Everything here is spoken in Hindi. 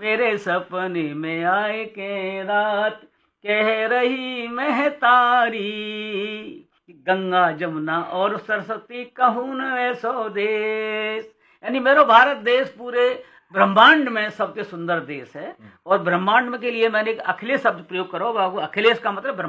मेरे सपने में आए के रात कह रही मैं तारी, गंगा जमुना और सरस्वती कहूँ न ऐसो देश। यानी मेरो भारत देश पूरे ब्रह्मांड में सबसे सुंदर देश है। और ब्रह्मांड में के लिए मैंने एक अखिलेश शब्द प्रयोग करो बाबू। अखिलेश का मतलब